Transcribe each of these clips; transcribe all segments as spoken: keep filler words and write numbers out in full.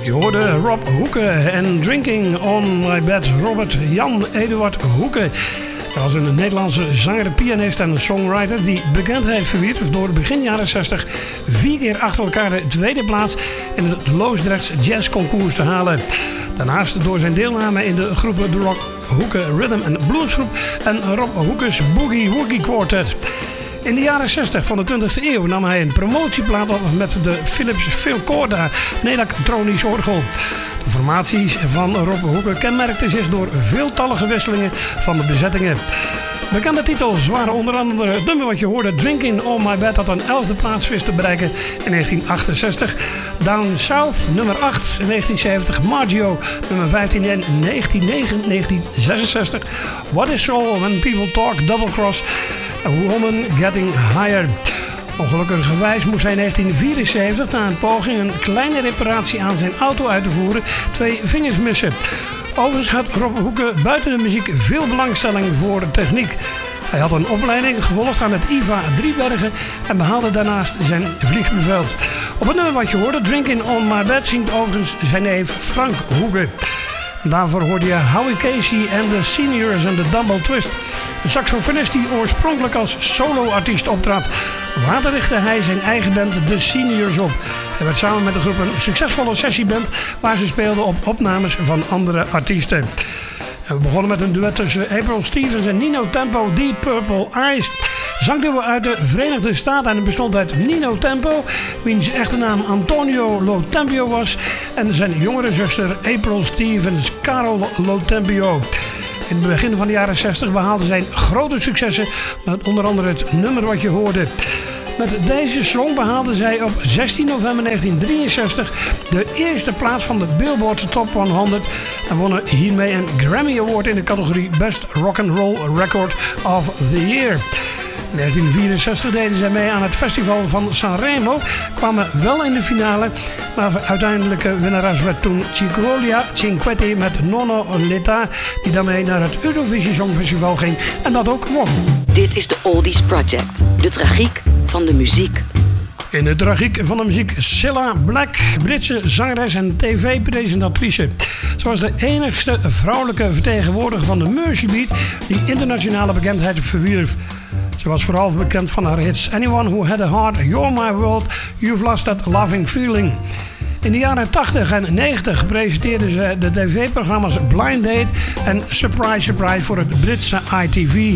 Je hoorde Rob Hoeke en Drinking on My Bed. Robert Jan Eduard Hoeke. Dat was een Nederlandse zanger, pianist en songwriter die bekendheid verwierf door begin jaren zestig vier keer achter elkaar de tweede plaats in het Loosdrechts jazzconcours te halen. Daarnaast door zijn deelname in de groepen de Rob Hoeke Rhythm and Bluesgroep en Rob Hoekes Boogie Woogie Quartet. In de jaren zestig van de twintigste eeuw nam hij een promotieplaat op met de Philips Phil Corda Neelaktronisch orgel. De formaties van Rob Hoeke kenmerkten zich door veeltallige wisselingen van de bezettingen. Bekende titels waren onder andere het nummer wat je hoorde, Drinking on My Bed, dat een elfde plaats wist te bereiken in negentien achtenzestig. Down South, nummer acht in negentien zeventig. Maggio, nummer vijftien in negentien zesenzestig. What is Soul, When People Talk, Double Cross, A Woman Getting Higher. Ongelukkigerwijs moest hij in negentien vierenzeventig na een poging een kleine reparatie aan zijn auto uit te voeren twee vingers missen. Overigens had Rob Hoeke buiten de muziek veel belangstelling voor de techniek. Hij had een opleiding gevolgd aan het I V A Driebergen en behaalde daarnaast zijn vliegbevel. Op het nummer wat je hoorde, Drinking on My Bed, zingt overigens zijn neef Frank Hoeke. Daarvoor hoorde je Howie Casey en de Seniors en de Dumble Twist. Een saxofonist die oorspronkelijk als soloartiest optrad. Later richtte hij zijn eigen band de Seniors op. Hij werd samen met de groep een succesvolle sessieband waar ze speelden op opnames van andere artiesten. En we begonnen met een duet tussen April Stevens en Nino Tempo, Deep Purple Eyes. Zangduo uit de Verenigde Staten en het bestond uit Nino Tempo, wiens echte naam Antonio Lo Tempio was, en zijn jongere zuster April Stevens, Carol Lo Tempio. In het begin van de jaren zestig behaalden zij grote successen met onder andere het nummer wat je hoorde. Met deze song behaalden zij op zestien november negentien drieënzestig de eerste plaats van de Billboard Top honderd en wonnen hiermee een Grammy Award in de categorie Best Rock and Roll Record of the Year. In negentien vierenzestig deden zij mee aan het festival van Sanremo, kwamen wel in de finale, maar uiteindelijke winnares werd toen Cicoglia Cinquetti met Nonno Letta, die daarmee naar het Eurovisie Songfestival ging en dat ook won. Dit is de Oldies Project, de tragiek van de muziek. In de tragiek van de muziek Cilla Black, Britse zangeres en tv-presentatrice. Ze was de enigste vrouwelijke vertegenwoordiger van de Mersey Beat die internationale bekendheid verwierf. Ze was vooral bekend van haar hits Anyone Who Had a Heart, You're My World, You've Lost That Loving Feeling. In de jaren tachtig en negentig presenteerde ze de tv-programma's Blind Date en Surprise Surprise voor het Britse I T V.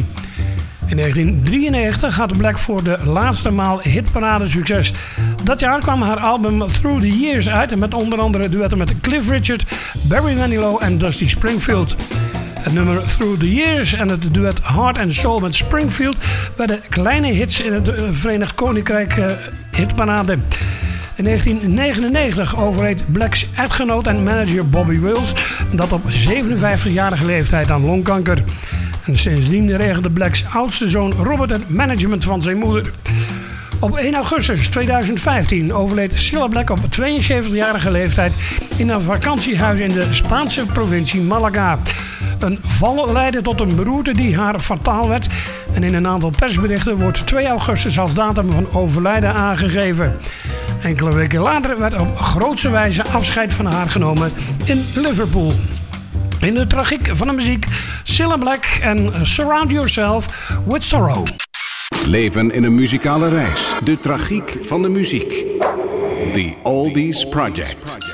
In negentien drieënnegentig had Black voor de laatste maal hitparade succes. Dat jaar kwam haar album Through the Years uit met onder andere duetten met Cliff Richard, Barry Manilow en Dusty Springfield. Het nummer Through the Years en het duet Heart and Soul met Springfield werden kleine hits in het Verenigd Koninkrijk uh, hitparade. In negentien negenennegentig overleed Blacks echtgenoot en manager Bobby Wills, dat op zevenenvijftigjarige leeftijd aan longkanker. En sindsdien regelde Blacks oudste zoon Robert het management van zijn moeder. Op één augustus tweeduizend vijftien overleed Cilla Black op tweeënzeventigjarige leeftijd in een vakantiehuis in de Spaanse provincie Malaga. Een val leidde tot een beroerte die haar fataal werd en in een aantal persberichten wordt twee augustus als datum van overlijden aangegeven. Enkele weken later werd op grootse wijze afscheid van haar genomen in Liverpool. In de tragiek van de muziek Cilla Black en Surround Yourself with Sorrow. Leven in een muzikale reis. De tragiek van de muziek. The Oldies Project.